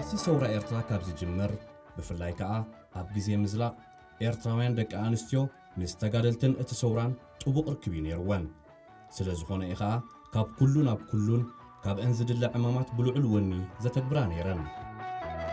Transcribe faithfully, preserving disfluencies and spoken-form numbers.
ቃልሲ ሰውራ ኤርትራ ካብ ዝጅምር ብፍላይ ከዓ ኣብ ግዜ ምዝላቕ ኤርትራውያን ደቂ ኣንስትዮ ምስ ተጋደልትን እቲ ሰውራን ጥቡቕ ርክብ ነይርወን ስለ ዝኾነ ኢኻ ካብ ኩሉ ናብ ኩሉን ካብ እንዝድለ ዕማማት ብልዑል ወኒ ዘተግብራ ነይረን